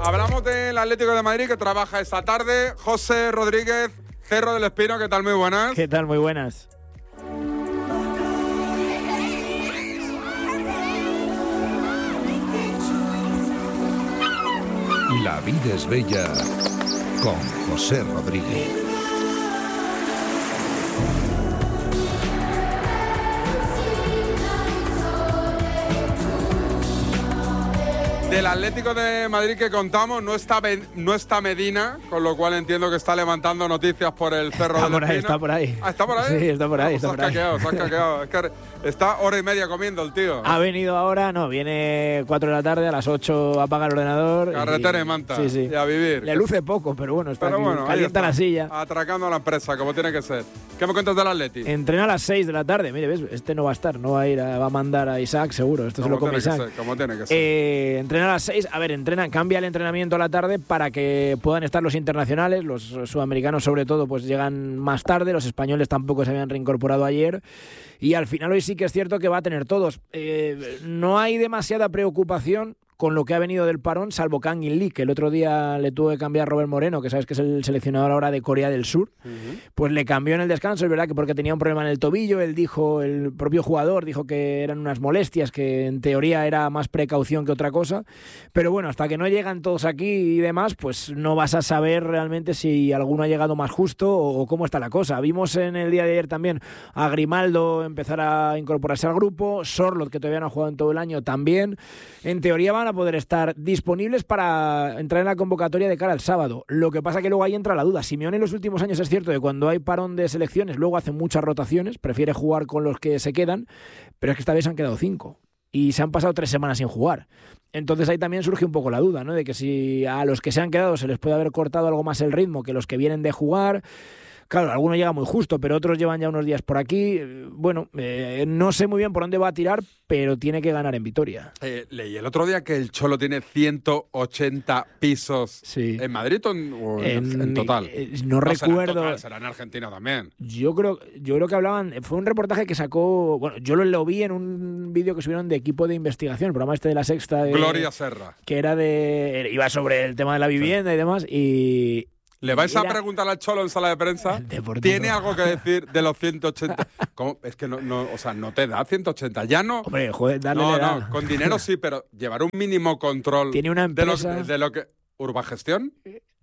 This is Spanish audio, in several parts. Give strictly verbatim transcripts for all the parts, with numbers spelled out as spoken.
Hablamos del Atlético de Madrid que trabaja esta tarde. José Rodríguez, Cerro del Espino, ¿qué tal? Muy buenas. ¿Qué tal? Muy buenas. La vida es bella con José Rodríguez. Del Atlético de Madrid que contamos, no está, no está Medina, con lo cual entiendo que está levantando noticias por el Cerro está del por ahí, Espino. Está por ahí, ah, ¿está por ahí? Sí, está por ahí. Está está por ahí. Caqueado, está caqueado. Es que está hora y media comiendo el tío. Ha venido ahora, no, viene cuatro de la tarde, a las ocho apaga el ordenador. Carretera y, y manta, sí, sí. y a vivir. Le luce poco, pero bueno, está pero aquí, bueno, calienta está, la silla. Atracando a la empresa, como tiene que ser. ¿Qué me cuentas del Atleti? Entrena a las seis de la tarde, mire, ves, este no va a estar, no va a ir, a, va a mandar a Isaac, seguro, esto se lo come Isaac. Ser, como tiene que ser. Eh, entrena a las seis, a ver, entrena, cambia el entrenamiento a la tarde para que puedan estar los internacionales, los sudamericanos sobre todo, pues llegan más tarde, los españoles tampoco se habían reincorporado ayer. Y al final hoy sí que es cierto que va a tener todos. Eh, no hay demasiada preocupación con lo que ha venido del parón, salvo Kangin Lee, que el otro día le tuvo que cambiar a Robert Moreno, que sabes que es el seleccionador ahora de Corea del Sur, uh-huh. Pues le cambió en el descanso, es verdad que porque tenía un problema en el tobillo, él dijo, el propio jugador dijo que eran unas molestias, que en teoría era más precaución que otra cosa, pero bueno, hasta que no llegan todos aquí y demás, pues no vas a saber realmente si alguno ha llegado más justo o, o cómo está la cosa. Vimos en el día de ayer también a Grimaldo empezar a incorporarse al grupo, Sorloth, que todavía no ha jugado en todo el año, también. En teoría van a poder estar disponibles para entrar en la convocatoria de cara al sábado. Lo que pasa que luego ahí entra la duda. Simeone en los últimos años es cierto que cuando hay parón de selecciones luego hace muchas rotaciones, prefiere jugar con los que se quedan, pero es que esta vez han quedado cinco y se han pasado tres semanas sin jugar. Entonces ahí también surge un poco la duda, ¿no? De que si a los que se han quedado se les puede haber cortado algo más el ritmo que los que vienen de jugar. Claro, alguno llega muy justo, pero otros llevan ya unos días por aquí. Bueno, eh, no sé muy bien por dónde va a tirar, pero tiene que ganar en Vitoria. Eh, leí el otro día que el Cholo tiene ciento ochenta pisos sí. en Madrid o en, o en, en, en total. Eh, no, no recuerdo. Será, total, será en Argentina también. Yo creo, yo creo que hablaban. Fue un reportaje que sacó. Bueno, yo lo, lo vi en un vídeo que subieron de Equipo de Investigación, el programa este de La Sexta. De, Gloria Serra. Que era de. Iba sobre el tema de la vivienda sí. y demás. Y. ¿Le vais a preguntar al Cholo en sala de prensa? ¿Tiene algo que decir de los ciento ochenta? ¿Cómo? Es que no, no, o sea, no te da ciento ochenta. Ya no. Hombre, joder, dale No, da. no, con dinero sí, pero llevar un mínimo control. Tiene una empresa. De lo, de lo que. ¿Urbagestión?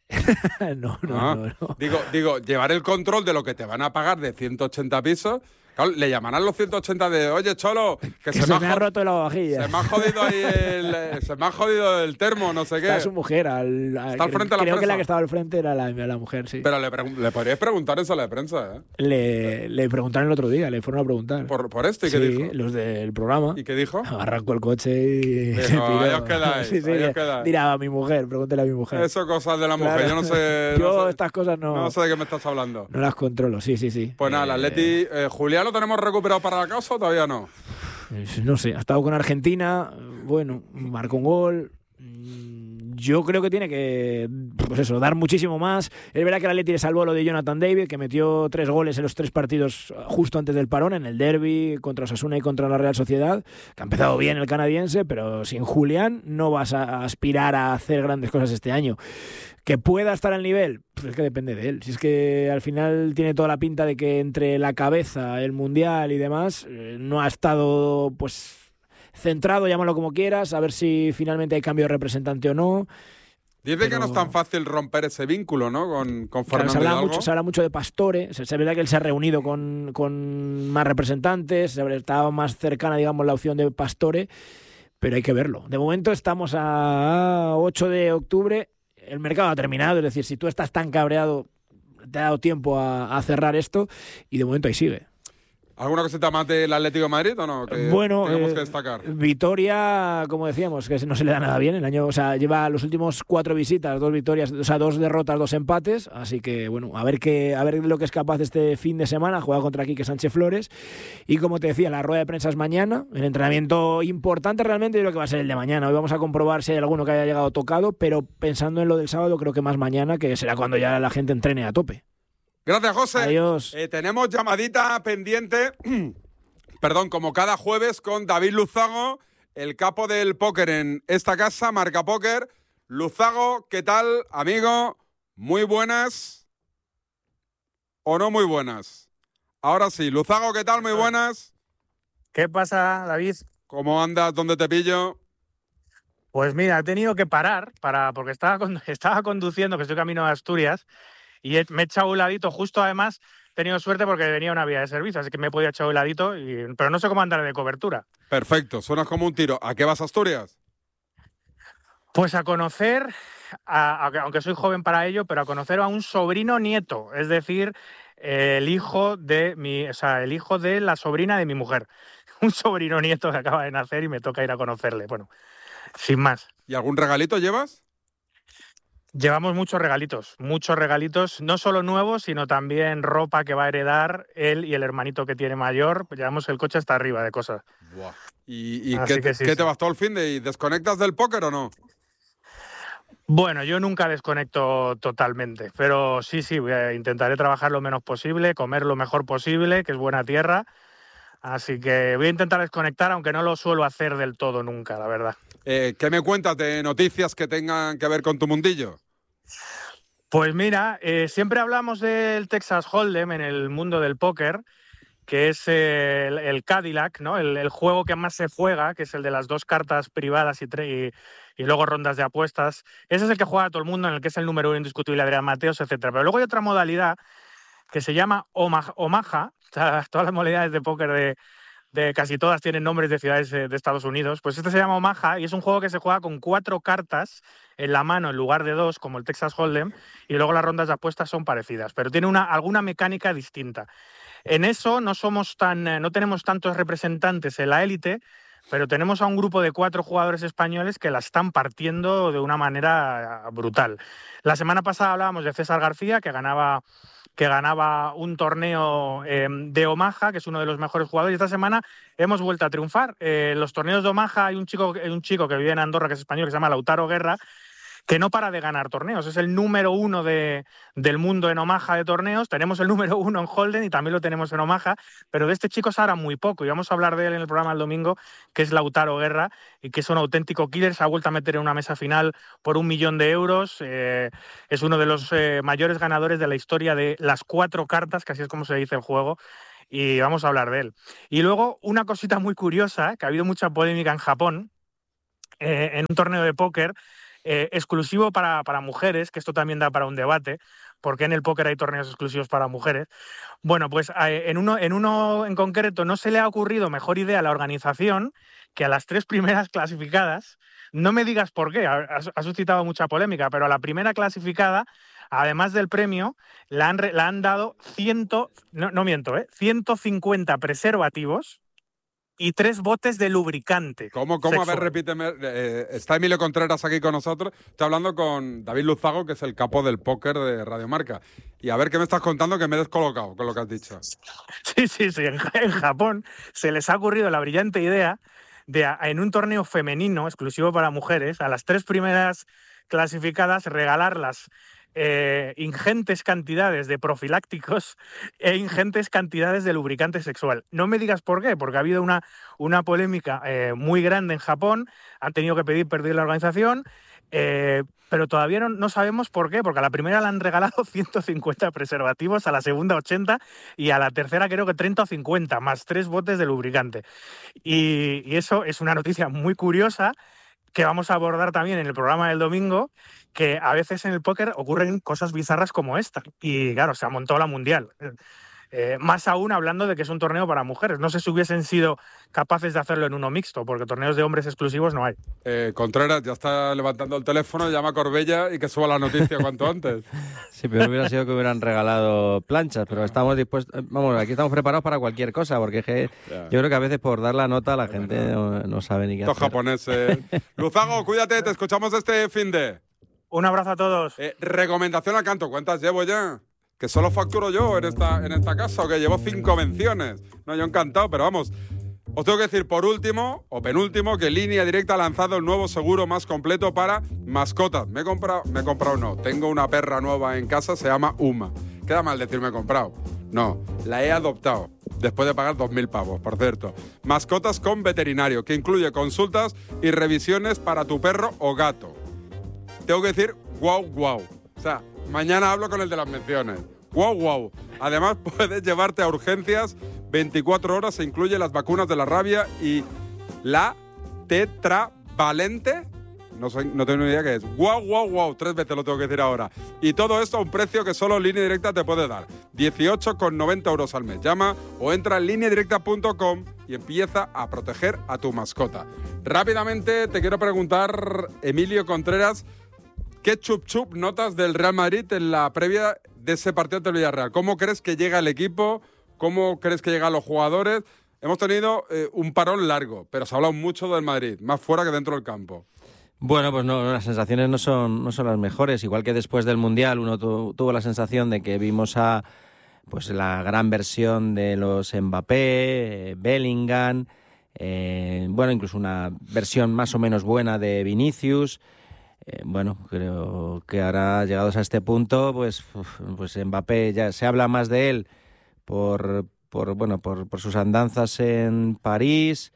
no, no, ah, no, no. Digo, digo, llevar el control de lo que te van a pagar de ciento ochenta pisos. Claro, le llamarán los ciento ochenta de, oye, Cholo, que, que se, se me, me ha ha roto la vajilla. Se me ha jodido ahí el, se me ha jodido el termo, no sé qué. Está su mujer. Al, al, Está al frente de la creo prensa. que la que estaba al frente era la, la mujer, sí. Pero le, le podríais preguntar en sala de prensa, ¿eh? Le, le preguntaron el otro día, le fueron a preguntar. ¿Por, por esto? ¿Y sí, qué dijo? Los del programa. ¿Y qué dijo? Arrancó el coche y dijo, se piró. Ahí os quedáis, sí, sí, ahí os quedáis. Dirá a mi mujer, pregúntele a mi mujer. Eso cosas de la mujer, claro. yo no sé. Yo no sé, estas cosas no. No sé de qué me estás hablando. No las controlo, sí, sí, sí. Pues nada, el Atleti, eh, Julián, ¿lo tenemos recuperado para la causa o todavía no? No sé, ha estado con Argentina, bueno, marcó un gol. Yo creo que tiene que, pues eso, dar muchísimo más. Es verdad que el Atleti le salvó lo de Jonathan David, que metió tres goles en los tres partidos justo antes del parón, en el derbi contra Osasuna y contra la Real Sociedad, que ha empezado bien el canadiense, pero sin Julián no vas a aspirar a hacer grandes cosas este año. ¿Que pueda estar al nivel? Pues es que depende de él. Si es que al final tiene toda la pinta de que entre la cabeza, el Mundial y demás, eh, no ha estado, pues... centrado, llámalo como quieras, a ver si finalmente hay cambio de representante o no. Dice pero... que no es tan fácil romper ese vínculo, ¿no? Con, con Fernando claro, se, habla Hidalgo. mucho, se habla mucho de Pastore, se, se ve que él se ha reunido con, con más representantes, estaba más cercana, digamos, la opción de Pastore, pero hay que verlo. De momento estamos a ocho de octubre, el mercado ha terminado, es decir, si tú estás tan cabreado, te ha dado tiempo a, a cerrar esto, y de momento ahí sigue. ¿Alguna cosita más del Atlético de Madrid o no? Que bueno, tenemos eh, que destacar. Vitoria, como decíamos, que no se le da nada bien el año, o sea, lleva los últimos cuatro visitas, dos victorias, o sea, dos derrotas, dos empates, así que bueno, a ver qué, a ver lo que es capaz este fin de semana, juega contra Quique Sánchez Flores, y como te decía, la rueda de prensa es mañana, el entrenamiento importante realmente yo creo que va a ser el de mañana, hoy vamos a comprobar si hay alguno que haya llegado tocado, pero pensando en lo del sábado creo que más mañana, que será cuando ya la gente entrene a tope. Gracias, José. Adiós. Eh, tenemos llamadita pendiente, perdón, como cada jueves con David Luzago, el capo del póker en esta casa, Marca Póker. Luzago, ¿qué tal, amigo? Muy buenas o no muy buenas. Ahora sí, Luzago, ¿qué tal? Muy buenas. ¿Qué pasa, David? ¿Cómo andas? ¿Dónde te pillo? Pues mira, he tenido que parar para, porque estaba, estaba conduciendo, que estoy camino a Asturias, y he, me he echado un ladito. Justo, además, he tenido suerte porque venía una vía de servicio, así que me he podido echar un ladito, y, pero no sé cómo andar de cobertura. Perfecto, suenas como un tiro. ¿A qué vas a Asturias? Pues a conocer, a, a, aunque soy joven para ello, pero a conocer a un sobrino nieto, es decir, eh, el hijo de mi, o sea, el hijo de la sobrina de mi mujer. Un sobrino nieto que acaba de nacer y me toca ir a conocerle. Bueno, sin más. ¿Y algún regalito llevas? Llevamos muchos regalitos, muchos regalitos, no solo nuevos, sino también ropa que va a heredar él y el hermanito que tiene mayor. Llevamos el coche hasta arriba de cosas. Buah. ¿Y, y Así qué, que sí, qué sí. te vas todo el fin de? ¿Y desconectas del póker o no? Bueno, yo nunca desconecto totalmente, pero sí, sí, voy a intentaré trabajar lo menos posible, comer lo mejor posible, que es buena tierra. Así que voy a intentar desconectar, aunque no lo suelo hacer del todo nunca, la verdad. Eh, ¿Qué me cuentas de noticias que tengan que ver con tu mundillo? Pues mira, eh, siempre hablamos del Texas Hold'em en el mundo del póker, que es eh, el, el Cadillac, ¿no? El, el juego que más se juega, que es el de las dos cartas privadas y, y, y luego rondas de apuestas. Ese es el que juega todo el mundo, en el que es el número uno indiscutible, Adrián Mateos, etcétera. Pero luego hay otra modalidad que se llama Omaha. Omaha. O sea, todas las modalidades de póker de, de casi todas tienen nombres de ciudades de Estados Unidos. Pues este se llama Omaha y es un juego que se juega con cuatro cartas en la mano en lugar de dos, como el Texas Hold'em, y luego las rondas de apuestas son parecidas, pero tiene una, alguna mecánica distinta. En eso no somos tan, no tenemos tantos representantes en la élite, pero tenemos a un grupo de cuatro jugadores españoles que la están partiendo de una manera brutal. La semana pasada hablábamos de César García, que ganaba, que ganaba un torneo eh, de Omaha, que es uno de los mejores jugadores, y esta semana hemos vuelto a triunfar. Eh, en los torneos de Omaha hay un chico, un chico que vive en Andorra, que es español, que se llama Lautaro Guerra, que no para de ganar torneos. Es el número uno de, del mundo en Omaha de torneos. Tenemos el número uno en Holden y también lo tenemos en Omaha, pero de este chico se habla muy poco. Y vamos a hablar de él en el programa el domingo, que es Lautaro Guerra, y que es un auténtico killer. Se ha vuelto a meter en una mesa final por un millón de euros. Eh, es uno de los eh, mayores ganadores de la historia de las cuatro cartas, que así es como se dice el juego. Y vamos a hablar de él. Y luego, una cosita muy curiosa, que ha habido mucha polémica en Japón, eh, en un torneo de póker, Eh, exclusivo para, para mujeres, que esto también da para un debate, porque en el póker hay torneos exclusivos para mujeres. Bueno, pues eh, en, uno, en uno en concreto no se le ha ocurrido mejor idea a la organización que a las tres primeras clasificadas, no me digas por qué, ha, ha suscitado mucha polémica, pero a la primera clasificada, además del premio, la han, la han dado cien, no, no miento, ¿eh? ciento cincuenta preservativos y tres botes de lubricante. ¿Cómo? ¿Cómo? Sexual. A ver, repíteme. Eh, está Emilio Contreras aquí con nosotros. Estoy hablando con David Luzago, que es el capo del póker de Radio Marca. Y a ver, ¿qué me estás contando que me he descolocado con lo que has dicho? Sí, sí, sí. En, en Japón se les ha ocurrido la brillante idea de, en un torneo femenino exclusivo para mujeres, a las tres primeras clasificadas regalarlas Eh, ingentes cantidades de profilácticos e ingentes cantidades de lubricante sexual. No me digas por qué, porque ha habido una, una polémica eh, muy grande en Japón, han tenido que pedir perder la organización, eh, pero todavía no, no sabemos por qué, porque a la primera le han regalado ciento cincuenta preservativos, a la segunda ochenta y a la tercera creo que treinta o cincuenta, más tres botes de lubricante. Y, y eso es una noticia muy curiosa que vamos a abordar también en el programa del domingo, que a veces en el póker ocurren cosas bizarras como esta. Y claro, se ha montado la mundial. Eh, más aún hablando de que es un torneo para mujeres. No sé si hubiesen sido capaces de hacerlo en uno mixto, porque torneos de hombres exclusivos no hay. Eh, Contreras ya está levantando el teléfono, llama a Corbella y que suba la noticia cuanto antes. Sí, pero hubiera sido que hubieran regalado planchas, pero estamos dispuestos, vamos, aquí estamos preparados para cualquier cosa, porque es que yo creo que a veces por dar la nota la gente no, no sabe ni qué Estos hacer. japoneses. Luzago, cuídate, te escuchamos este fin de. Un abrazo a todos. Eh, recomendación al canto, ¿cuántas llevo ya? Que solo facturo yo en esta, en esta casa, o que llevo cinco menciones. No, yo encantado, pero vamos. Os tengo que decir por último, o penúltimo, que Línea Directa ha lanzado el nuevo seguro más completo para mascotas. Me he comprado, me he comprado no, tengo una perra nueva en casa, se llama Uma. Queda mal decir me he comprado. No, la he adoptado, después de pagar dos mil pavos, por cierto. Mascotas con veterinario, que incluye consultas y revisiones para tu perro o gato. tengo que decir guau, guau. O sea, mañana hablo con el de las menciones. Guau, guau. Además, puedes llevarte a urgencias veinticuatro horas, se incluye las vacunas de la rabia y la tetravalente. No, sé, no tengo ni idea qué es. Guau, guau, guau. Tres veces lo tengo que decir ahora. Y todo esto a un precio que solo Línea Directa te puede dar. dieciocho con noventa euros al mes. Llama o entra en línea directa punto com y empieza a proteger a tu mascota. Rápidamente te quiero preguntar, Emilio Contreras, ¿qué chup chup notas del Real Madrid en la previa de ese partido ante el Villarreal? ¿Cómo crees que llega el equipo? ¿Cómo crees que llegan los jugadores? Hemos tenido eh, un parón largo, pero se ha hablado mucho del Madrid, más fuera que dentro del campo. Bueno, pues no, las sensaciones no son, no son las mejores. Igual que después del Mundial uno tu, tuvo la sensación de que vimos a pues la gran versión de los Mbappé, Bellingham, eh, bueno, incluso una versión más o menos buena de Vinicius. Eh, bueno, creo que ahora, llegados a este punto, pues, pues Mbappé ya se habla más de él por, por, bueno, por, por sus andanzas en París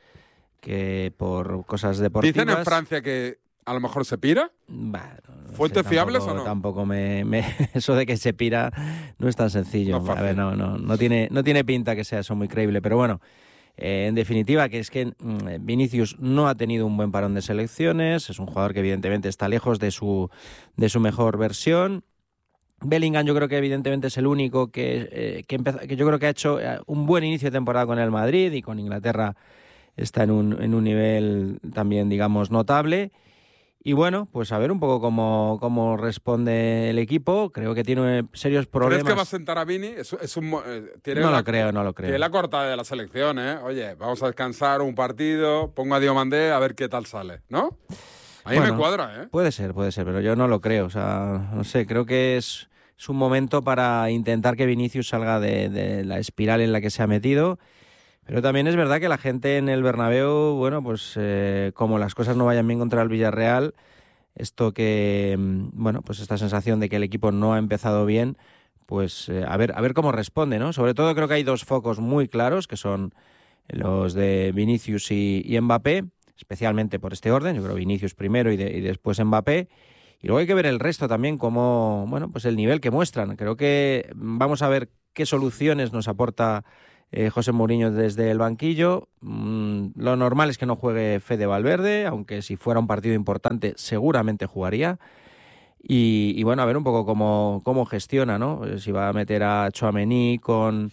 que por cosas deportivas. Dicen en Francia que a lo mejor se pira. Bueno, no ¿Fuentes sé, fiables tampoco, o no? Tampoco me, me... Eso de que se pira no es tan sencillo. No, a ver, no, no, no, tiene, no tiene pinta que sea eso muy creíble. Pero bueno, eh, en definitiva, que es que mm, Vinicius no ha tenido un buen parón de selecciones. Es un jugador que evidentemente está lejos de su, de su mejor versión. Bellingham yo creo que evidentemente es el único que, eh, que, empezó, que yo creo que ha hecho un buen inicio de temporada con el Madrid y con Inglaterra está en un, en un nivel también, digamos, notable. Y bueno, pues a ver un poco cómo, cómo responde el equipo. Creo que tiene serios problemas. ¿Crees que va a sentar a Vini? Es, es un, eh, tiene no la, lo creo, no lo creo. Tiene la cortada de la selección, ¿eh? Oye, vamos a descansar un partido, pongo a Diomandé a ver qué tal sale, ¿no? A mí bueno, me cuadra, ¿eh? Puede ser, puede ser, pero yo no lo creo. O sea, no sé, creo que es, es un momento para intentar que Vinicius salga de, de la espiral en la que se ha metido. Pero también es verdad que la gente en el Bernabéu, bueno, pues eh, como las cosas no vayan bien contra el Villarreal, esto que, bueno, pues esta sensación de que el equipo no ha empezado bien, pues eh, a ver, a ver cómo responde, ¿no? Sobre todo creo que hay dos focos muy claros, que son los de Vinicius y, y Mbappé, especialmente por este orden. Yo creo Vinicius primero y, de, y después Mbappé. Y luego hay que ver el resto también, como, bueno, pues el nivel que muestran. Creo que vamos a ver qué soluciones nos aporta Eh, José Mourinho desde el banquillo. Mm, lo normal es que no juegue Fede Valverde, aunque si fuera un partido importante seguramente jugaría. Y, y bueno, a ver un poco cómo, cómo gestiona, ¿no? Si va a meter a Tchouaméni con,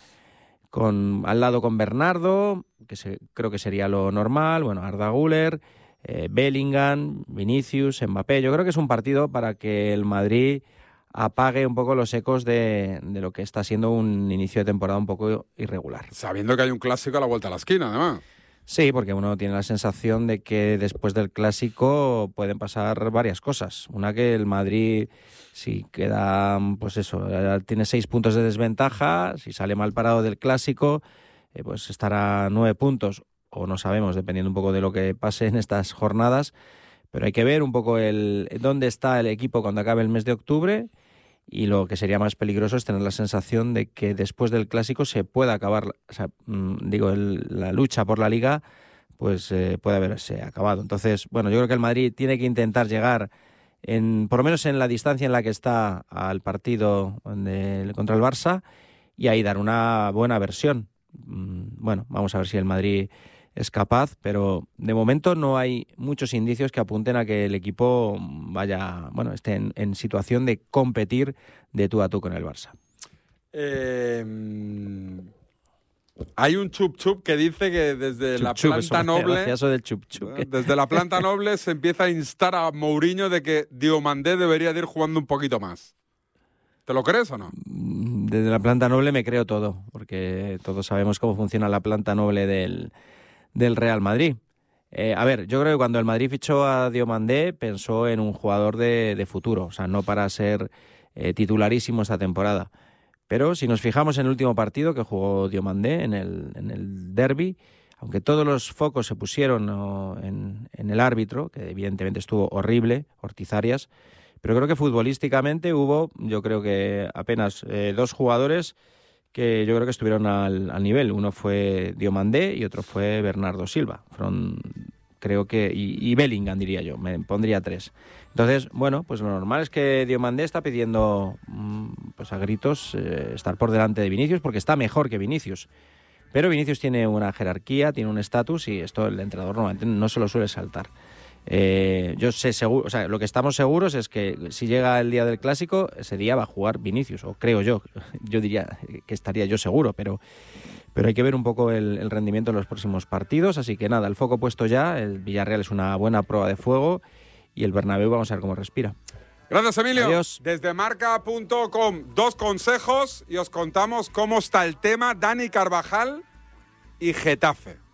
con, al lado con Bernardo, que se, creo que sería lo normal. Bueno, Arda Güler, eh, Bellingham, Vinicius, Mbappé. Yo creo que es un partido para que el Madrid apague un poco los ecos de, de lo que está siendo un inicio de temporada un poco irregular. Sabiendo que hay un clásico a la vuelta a la esquina, además. Sí, porque uno tiene la sensación de que después del clásico pueden pasar varias cosas. Una, que el Madrid, si queda, pues eso, tiene seis puntos de desventaja, si sale mal parado del clásico, eh, pues estará a nueve puntos, o no sabemos, dependiendo un poco de lo que pase en estas jornadas. Pero hay que ver un poco el dónde está el equipo cuando acabe el mes de octubre, y lo que sería más peligroso es tener la sensación de que después del clásico se pueda acabar, o sea, digo, el, la lucha por la Liga, pues eh, puede haberse acabado. Entonces, bueno, yo creo que el Madrid tiene que intentar llegar, en, por lo menos en la distancia en la que está, al partido de, contra el Barça, y ahí dar una buena versión. Bueno, vamos a ver si el Madrid es capaz, pero de momento no hay muchos indicios que apunten a que el equipo vaya, bueno, esté en, en situación de competir de tú a tú con el Barça. Eh, hay un chup chup que dice que desde chup, la chup, planta noble, eso del chup, chup, ¿eh? desde la planta noble se empieza a instar a Mourinho de que Diomandé debería de ir jugando un poquito más. ¿Te lo crees o no? Desde la planta noble me creo todo, porque todos sabemos cómo funciona la planta noble del del Real Madrid. Eh, a ver, yo creo que cuando el Madrid fichó a Diomandé pensó en un jugador de, de futuro, o sea, no para ser eh, titularísimo esta temporada. Pero si nos fijamos en el último partido que jugó Diomandé, en el, en el derbi, aunque todos los focos se pusieron no, en, en el árbitro, que evidentemente estuvo horrible, Ortiz Arias, pero creo que futbolísticamente hubo, yo creo que apenas eh, dos jugadores que yo creo que estuvieron al, al nivel. Uno fue Diomandé y otro fue Bernardo Silva. Fueron creo que... Y, y Bellingham, diría yo, me pondría tres. Entonces, bueno, pues lo normal es que Diomandé está pidiendo pues a gritos eh, estar por delante de Vinicius, porque está mejor que Vinicius. Pero Vinicius tiene una jerarquía, tiene un estatus, y esto el entrenador normalmente no se lo suele saltar. Eh, yo sé seguro, o sea, lo que estamos seguros es que si llega el día del clásico, ese día va a jugar Vinicius, o creo yo, yo diría que estaría yo seguro, pero, pero hay que ver un poco el, el rendimiento en los próximos partidos, así que nada, el foco puesto ya, el Villarreal es una buena prueba de fuego y el Bernabéu vamos a ver cómo respira. Gracias, Emilio. Adiós. Desde marca punto com, dos consejos y os contamos cómo está el tema Dani Carvajal y Getafe.